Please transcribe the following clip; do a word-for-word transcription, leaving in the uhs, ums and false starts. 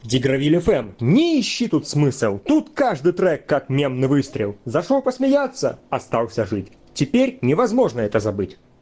Дигравиль эф эм, не ищи тут смысл, тут каждый трек как мемный выстрел. Зашел посмеяться, остался жить. Теперь невозможно это забыть.